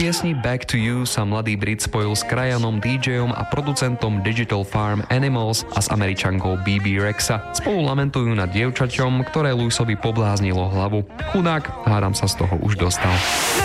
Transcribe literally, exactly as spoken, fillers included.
piesni Back to You sa mladý Brit spojil s krajanom, DJom a producentom Digital Farm Animals a s Američankou bé bé Rexa. Spolu lamentujú nad dievčaťom, ktoré Lewisovi pobláznilo hlavu. Chudák, hádam sa z toho už dostal.